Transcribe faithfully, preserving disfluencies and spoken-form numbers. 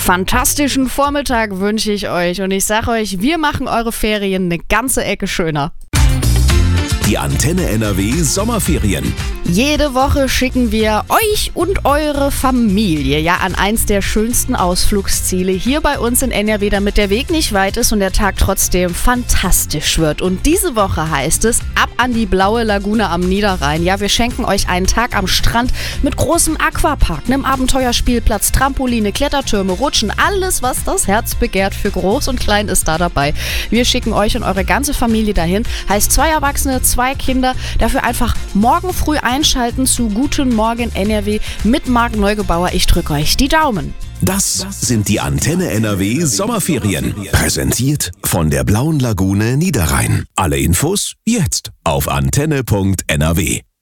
Fantastischen Vormittag wünsche ich euch und ich sage euch, wir machen eure Ferien eine ganze Ecke schöner. Die Antenne N R W Sommerferien. Jede Woche schicken wir euch und eure Familie ja an eins der schönsten Ausflugsziele hier bei uns in N R W, damit der Weg nicht weit ist und der Tag trotzdem fantastisch wird. Und diese Woche heißt es ab an die blaue Lagune am Niederrhein. Ja, wir schenken euch einen Tag am Strand mit großem Aquapark, einem Abenteuerspielplatz, Trampoline, Klettertürme, Rutschen, alles, was das Herz begehrt für groß und klein ist da dabei. Wir schicken euch und eure ganze Familie dahin. Heißt zwei Erwachsene, zwei Kinder. Dafür einfach morgen früh einschalten zu Guten Morgen N R W mit Marc Neugebauer. Ich drücke euch die Daumen. Das sind die Antenne N R W Sommerferien. Präsentiert von der blauen Lagune Niederrhein. Alle Infos jetzt auf antenne punkt n r w.